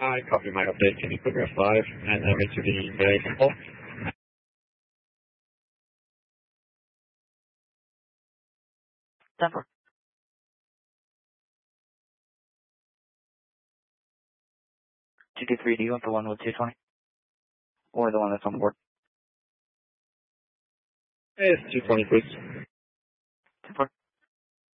I copy my update. Can you put your 5 and me to the very simple? Denver. 223, do you want the one with 220? Or the one that's on board? It's 220, please. 10-4.